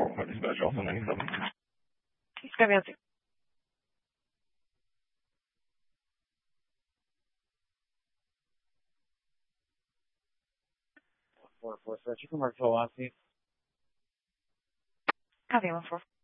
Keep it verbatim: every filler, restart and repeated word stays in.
What special? How many of them? Escreve assim. four four sete, you can mark velocity. Copy, one four.